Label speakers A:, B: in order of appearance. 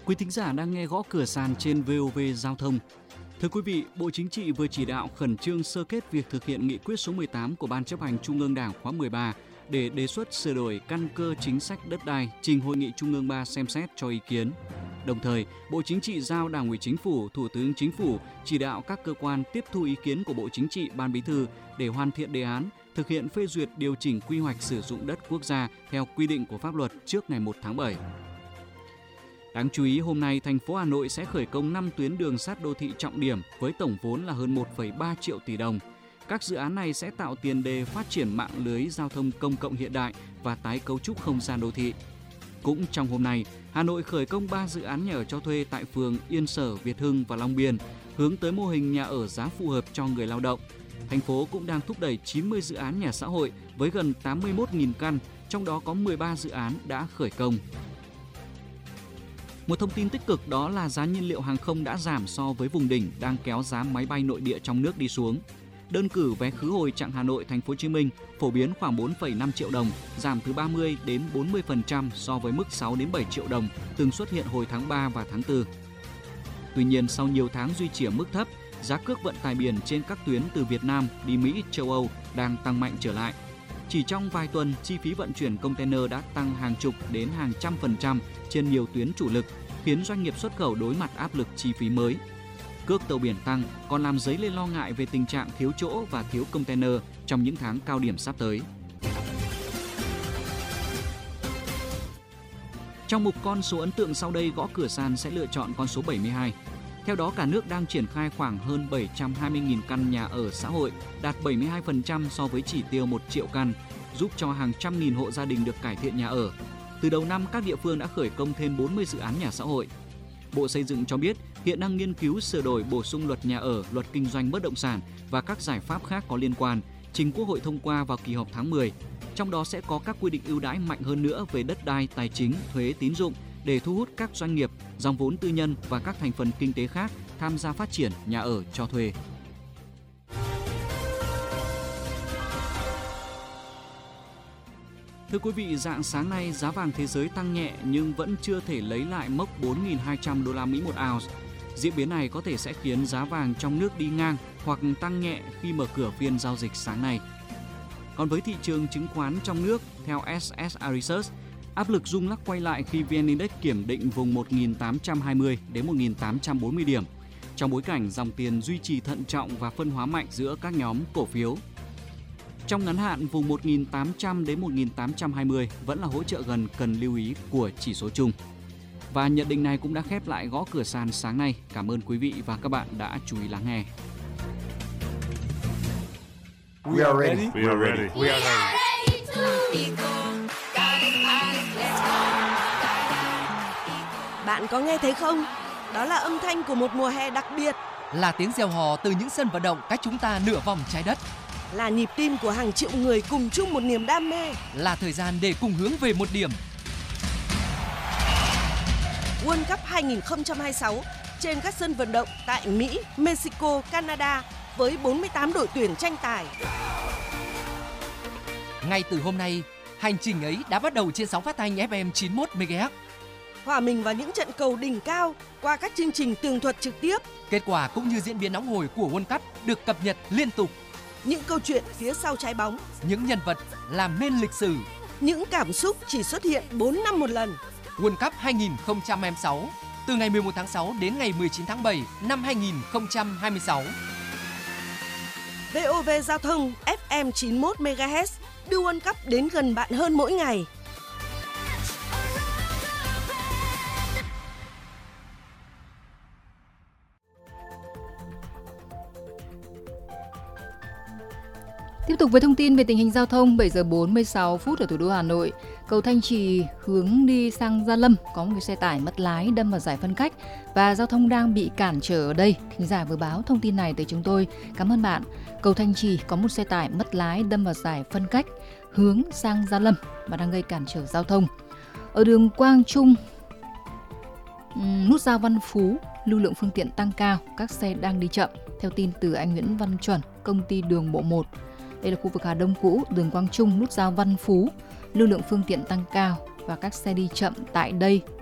A: Quý thính giả đang nghe Gõ Cửa Sàn trên VOV Giao thông. Thưa quý vị, Bộ Chính trị vừa chỉ đạo khẩn trương sơ kết việc thực hiện nghị quyết số 18 của Ban Chấp hành Trung ương Đảng khóa 13 để đề xuất sửa đổi căn cơ chính sách đất đai trình Hội nghị Trung ương 3 xem xét cho ý kiến. Đồng thời, Bộ Chính trị giao Đảng ủy Chính phủ, Thủ tướng Chính phủ chỉ đạo các cơ quan tiếp thu ý kiến của Bộ Chính trị, Ban Bí thư để hoàn thiện đề án, thực hiện phê duyệt điều chỉnh quy hoạch sử dụng đất quốc gia theo quy định của pháp luật trước ngày 1 tháng 7. Đáng chú ý, hôm nay, thành phố Hà Nội sẽ khởi công 5 tuyến đường sắt đô thị trọng điểm với tổng vốn là hơn 1,3 triệu tỷ đồng. Các dự án này sẽ tạo tiền đề phát triển mạng lưới giao thông công cộng hiện đại và tái cấu trúc không gian đô thị. Cũng trong hôm nay, Hà Nội khởi công 3 dự án nhà ở cho thuê tại phường Yên Sở, Việt Hưng và Long Biên, hướng tới mô hình nhà ở giá phù hợp cho người lao động. Thành phố cũng đang thúc đẩy 90 dự án nhà xã hội với gần 81.000 căn, trong đó có 13 dự án đã khởi công. Một thông tin tích cực đó là giá nhiên liệu hàng không đã giảm so với vùng đỉnh đang kéo giá máy bay nội địa trong nước đi xuống. Đơn cử vé khứ hồi chặng Hà Nội Thành phố Hồ Chí Minh phổ biến khoảng 4,5 triệu đồng, giảm từ 30 đến 40% so với mức 6 đến 7 triệu đồng từng xuất hiện hồi tháng 3 và tháng 4. Tuy nhiên, sau nhiều tháng duy trì ở mức thấp, giá cước vận tải biển trên các tuyến từ Việt Nam đi Mỹ, châu Âu đang tăng mạnh trở lại. Chỉ trong vài tuần, chi phí vận chuyển container đã tăng hàng chục đến hàng trăm % trên nhiều tuyến chủ lực, khiến doanh nghiệp xuất khẩu đối mặt áp lực chi phí mới. Cước tàu biển tăng còn làm dấy lên lo ngại về tình trạng thiếu chỗ và thiếu container trong những tháng cao điểm sắp tới. Trong mục con số ấn tượng sau đây, Gõ Cửa Sàn sẽ lựa chọn con số 72. Theo đó, cả nước đang triển khai khoảng hơn 720.000 căn nhà ở xã hội, đạt 72% so với chỉ tiêu 1 triệu căn, giúp cho hàng trăm nghìn hộ gia đình được cải thiện nhà ở. Từ đầu năm, các địa phương đã khởi công thêm 40 dự án nhà xã hội. Bộ Xây dựng cho biết hiện đang nghiên cứu sửa đổi bổ sung luật nhà ở, luật kinh doanh bất động sản và các giải pháp khác có liên quan, trình Quốc hội thông qua vào kỳ họp tháng 10. Trong đó sẽ có các quy định ưu đãi mạnh hơn nữa về đất đai, tài chính, thuế, tín dụng để thu hút các doanh nghiệp, dòng vốn tư nhân và các thành phần kinh tế khác tham gia phát triển nhà ở cho thuê. Thưa quý vị, rạng sáng nay giá vàng thế giới tăng nhẹ nhưng vẫn chưa thể lấy lại mốc 4.200 đô la Mỹ một ounce. Diễn biến này có thể sẽ khiến giá vàng trong nước đi ngang hoặc tăng nhẹ khi mở cửa phiên giao dịch sáng nay. Còn với thị trường chứng khoán trong nước, theo SSR Research, áp lực rung lắc quay lại khi VN Index kiểm định vùng 1.820 đến 1.840 điểm. Trong bối cảnh dòng tiền duy trì thận trọng và phân hóa mạnh giữa các nhóm cổ phiếu. Trong ngắn hạn, vùng 1.800 đến 1.820 vẫn là hỗ trợ gần cần lưu ý của chỉ số chung. Và nhận định này cũng đã khép lại Gõ Cửa Sàn sáng nay. Cảm ơn quý vị và các bạn đã chú ý lắng nghe.
B: We are ready. We are ready.
C: We are ready.
D: Bạn có nghe thấy không? Đó là âm thanh của một mùa hè đặc biệt.
E: Là tiếng reo hò từ những sân vận động cách chúng ta nửa vòng trái đất.
D: Là nhịp tim của hàng triệu người cùng chung một niềm đam mê.
E: Là thời gian để cùng hướng về một điểm.
D: World Cup 2026 trên các sân vận động tại Mỹ, Mexico, Canada với 48 đội tuyển tranh tài.
E: Ngay từ hôm nay, hành trình ấy đã bắt đầu trên sóng phát thanh FM 91 MHz.
D: Hòa mình vào những trận cầu đỉnh cao qua các chương trình tường thuật trực tiếp.
E: Kết quả cũng như diễn biến nóng hổi của World Cup được cập nhật liên tục.
D: Những câu chuyện phía sau trái bóng,
E: những nhân vật làm nên lịch sử,
D: những cảm xúc chỉ xuất hiện 4 năm một lần.
E: World Cup 2026 từ ngày 11 tháng 6 đến ngày 19 tháng 7 năm 2026.
D: VOV Giao thông FM 91 MHz đưa World Cup đến gần bạn hơn mỗi ngày.
F: Tiếp tục với thông tin về tình hình giao thông, 7 giờ 46 phút ở thủ đô Hà Nội, cầu Thanh Trì hướng đi sang Gia Lâm có một cái xe tải mất lái đâm vào giải phân cách và giao thông đang bị cản trở ở đây. Thính giả vừa báo thông tin này tới chúng tôi. Cảm ơn bạn. Cầu Thanh Trì có một xe tải mất lái đâm vào giải phân cách hướng sang Gia Lâm và đang gây cản trở giao thông. Ở đường Quang Trung, nút giao Văn Phú, lưu lượng phương tiện tăng cao, các xe đang đi chậm. Theo tin từ anh Nguyễn Văn Chuẩn, công ty Đường Bộ 1. Đây là khu vực Hà Đông cũ, đường Quang Trung, nút giao Văn Phú, lưu lượng phương tiện tăng cao và các xe đi chậm tại đây